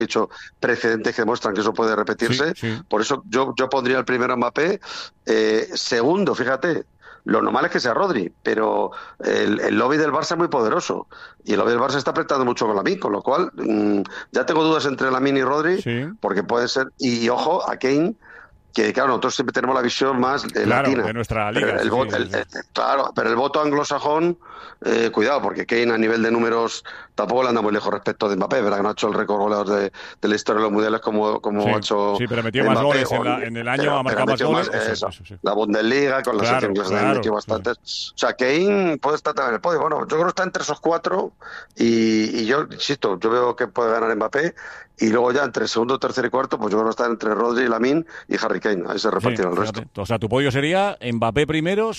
dicho, precedentes que demuestran que eso puede Sí, repetirse. sí. Por eso yo pondría el primero a Mbappé. Segundo, fíjate, lo normal es que sea Rodri, pero el lobby del Barça es muy poderoso y el lobby del Barça está apretando mucho con Lamine, con lo cual ya tengo dudas entre Lamine y Rodri, Sí. porque puede ser, y ojo, a Kane, que claro, nosotros siempre tenemos la visión más Claro, de latina, nuestra pero liga, sí, sí, sí, sí. claro, pero el voto anglosajón, cuidado, porque Kane a nivel de números tampoco le anda muy lejos respecto de Mbappé, ¿verdad? Que no ha hecho el récord goleador de la historia de los mundiales como ha Sí, hecho sí, pero metió más Mbappé, goles en el año, ha pero ha marcado más metido más goles, eso, eso. eso, sí. La Bundesliga, con la selección Claro, inglesa también claro, metió claro. bastantes. O sea, Kane puede estar también en el podio. Bueno, yo creo que está entre esos cuatro y yo, insisto, yo veo que puede ganar Mbappé y luego ya entre segundo, tercero y cuarto, pues yo creo que está entre Rodri, Lamine y Harry Kane. Ahí se Sí, repartirá el resto. fíjate. O sea, tu podio sería Mbappé primero,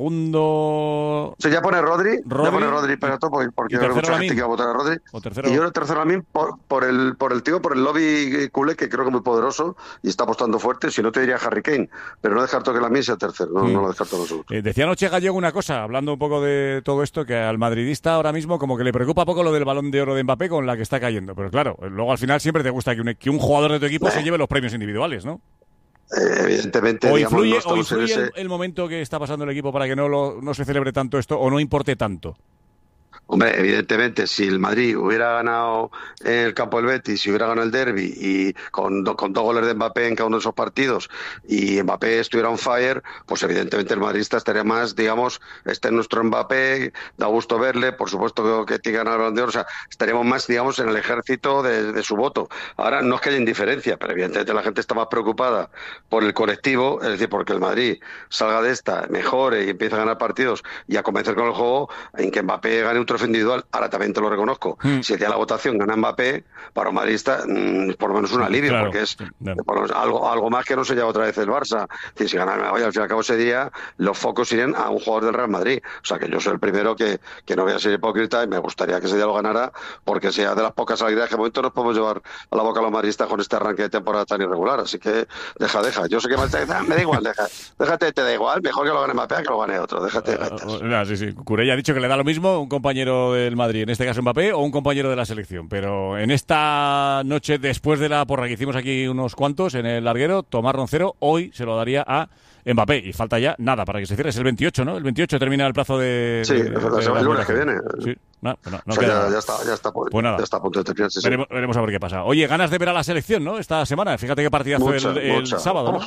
segundo Sí, ya pone Rodri Rodri Perato porque y yo creo que tercero mucha gente que Lamine. va a votar a Rodri. O Y yo tercero. creo que tercero a mí por el lobby culé, que creo que es muy poderoso y está apostando fuerte. Si no, te diría Harry Kane, pero no descarto que Lamine sea tercero, no Hmm. lo descarto en absoluto. Decía anoche Gallego una cosa, hablando un poco de todo esto, que al madridista ahora mismo como que le preocupa poco lo del Balón de Oro de Mbappé con la que está cayendo. Pero claro, luego al final siempre te gusta que un jugador de tu equipo se Eh, lleve los premios individuales, ¿no? Evidentemente, digamos, no O estamos en influye ese. el momento que está pasando el equipo para que no se celebre tanto esto o no importe tanto. Hombre, evidentemente, si el Madrid hubiera ganado en el campo del Betis, si hubiera ganado el derbi y con 2 goles de Mbappé en cada uno de esos partidos y Mbappé estuviera on fire, pues evidentemente el madridista estaría más, digamos, este es nuestro Mbappé, da gusto verle, por supuesto que tiene que ganar el Balón de Oro, o sea, estaríamos más, digamos, en el ejército de su voto. Ahora, no es que haya indiferencia, pero evidentemente la gente está más preocupada por el colectivo, es decir, porque el Madrid salga de esta, mejore y empiece a ganar partidos y a convencer con el juego en que Mbappé gane un trofeo individual. Ahora también te lo reconozco. Hmm. Si te da la votación gana Mbappé, para un madridista por lo menos un alivio, Claro. porque es Sí, claro. por lo menos algo más que no se lleva otra vez el Barça. Es decir, si gana, oye, al fin y al cabo ese día los focos irían a un jugador del Real Madrid. O sea que yo soy el primero que no voy a ser hipócrita y me gustaría que ese día lo ganara, porque sea de las pocas alegrías que de momento nos podemos llevar a la boca a los madridistas con este arranque de temporada tan irregular. Así que deja. Yo sé que me da igual, déjate, te da igual, mejor que lo gane Mbappé a que lo gane otro. Déjate de gaitas. Sí, sí. Curella ha dicho que le da lo mismo un compañero del Madrid, en este caso Mbappé, o un compañero de la selección. Pero en esta noche, después de la porra que hicimos aquí unos cuantos en el larguero, Tomás Roncero hoy se lo daría a Mbappé. Y falta ya nada para que se cierre. Es el 28, ¿no? El 28 termina el plazo Sí, de el las lunes que votaciones. viene. Sí, no O sea, queda nada. Pues ya nada, está a punto de terminar. Sí, sí. veremos a ver qué pasa. Oye, ganas de ver a la selección, ¿no? Esta semana. Fíjate qué partidazo el Mucha. sábado, ¿no? Uf.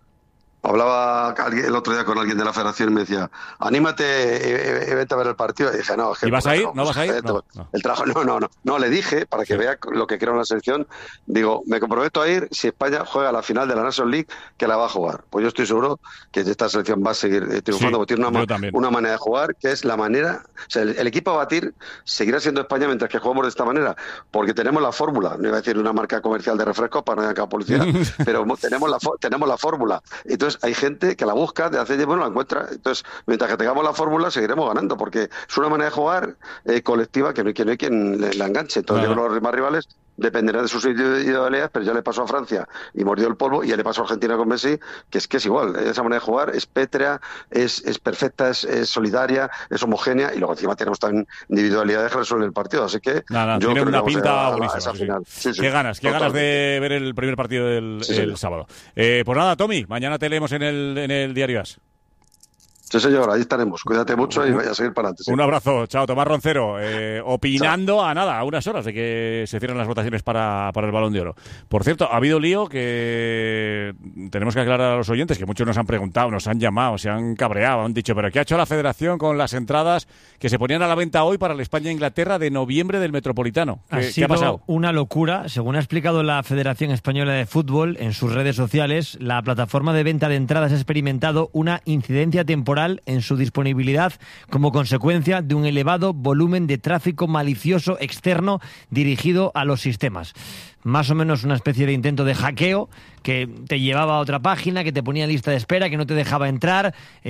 Hablaba el otro día con alguien de la federación y me decía, anímate y vete a ver el partido. Y dije, no, es que ¿Y vas a ir? ¿No pues, vas a ir? No, no. el trabajo, no, le dije, para que Sí. vea lo que creo en la selección, digo, me comprometo a ir si España juega la final de la National League, que la va a jugar. Pues yo estoy seguro que esta selección va a seguir triunfando, Sí, porque tiene yo también. una manera de jugar, que es la manera, o sea, el equipo a batir seguirá siendo España mientras que jugamos de esta manera, porque tenemos la fórmula, no iba a decir una marca comercial de refrescos para no ir a publicidad, pero tenemos la fórmula. Entonces hay gente que la busca, de hace tiempo no la encuentra. Entonces, mientras que tengamos la fórmula, seguiremos ganando, porque es una manera de jugar colectiva que no hay quien la enganche. Entonces, yo Nada. creo que los demás rivales dependerán de sus individualidades, pero ya le pasó a Francia y mordió el polvo, y ya le pasó a Argentina con Messi, que es igual. Esa manera de jugar es pétrea, es perfecta, es solidaria, es homogénea, y luego encima tenemos también individualidades que resuelven el partido. Así que Nada, yo tiene creo que una vamos a pinta llegar a buenísima. esa Sí, sí. final. Sí, sí, Qué ganas totalmente. de ver el primer partido Sí, el señor. sábado. Pues nada, Tommy, mañana te leemos en el Diario As. Sí, señor, ahí estaremos. Cuídate mucho y vaya a seguir para adelante. Sí. Un abrazo, chao, Tomás Roncero, opinando a unas horas de que se cierren las votaciones para el Balón de Oro. Por cierto, ha habido lío que tenemos que aclarar a los oyentes, que muchos nos han preguntado, nos han llamado, se han cabreado, han dicho, pero ¿qué ha hecho la Federación con las entradas que se ponían a la venta hoy para el España-Inglaterra de noviembre del Metropolitano? ¿Qué ha pasado? Una locura. Según ha explicado la Federación Española de Fútbol en sus redes sociales, la plataforma de venta de entradas ha experimentado una incidencia temporal en su disponibilidad como consecuencia de un elevado volumen de tráfico malicioso externo dirigido a los sistemas. Más o menos una especie de intento de hackeo que te llevaba a otra página, que te ponía en lista de espera, que no te dejaba entrar.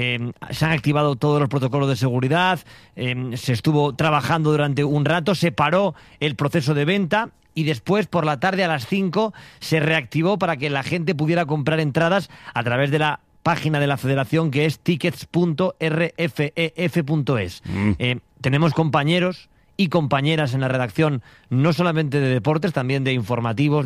Se han activado todos los protocolos de seguridad, se estuvo trabajando durante un rato, se paró el proceso de venta y después, por la tarde a las 5, se reactivó para que la gente pudiera comprar entradas a través de la página de la Federación, que es tickets.rfef.es. Tenemos compañeros y compañeras en la redacción, no solamente de deportes, también de informativos,